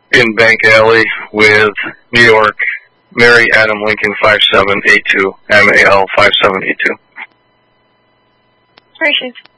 in Bank Alley with New York, Mary Adam Lincoln 5782, MAL 5782. Appreciate it.